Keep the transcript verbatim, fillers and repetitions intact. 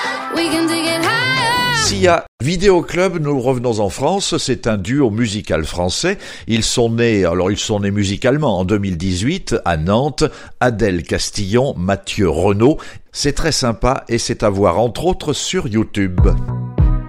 We can take it higher. Sia, Vidéo Club, nous revenons en France, c'est un duo musical français. Ils sont nés, alors ils sont nés musicalement en deux mille dix-huit à Nantes, Adèle Castillon, Mathieu Renaud. C'est très sympa et c'est à voir entre autres sur YouTube.